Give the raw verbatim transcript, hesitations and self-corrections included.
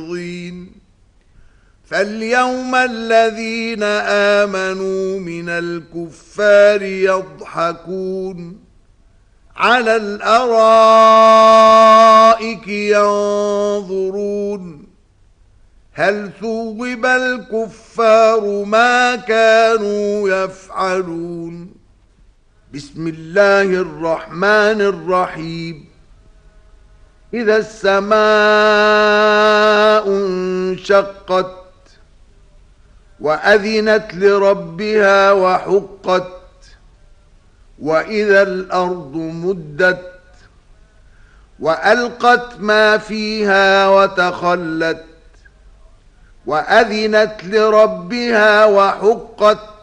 فاليوم الذين آمنوا من الكفار يضحكون على الأرائك ينظرون هل ثوب الكفار ما كانوا يفعلون. بسم الله الرحمن الرحيم. إذا السماء انشقت وأذنت لربها وحقت وإذا الأرض مدت وألقت ما فيها وتخلت وأذنت لربها وحقت